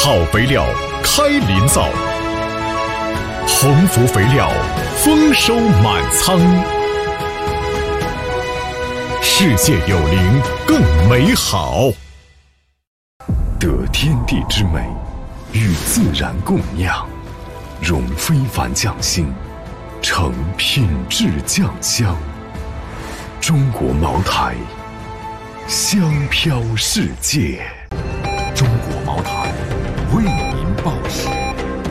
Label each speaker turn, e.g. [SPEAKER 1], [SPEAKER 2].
[SPEAKER 1] 好肥料开林灶，鸿福肥料丰收满仓。世界有灵更美好。得天地之美，与自然共酿，融非凡匠心，成品质酱香。中国茅台，香飘世界。中国茅台为您报时。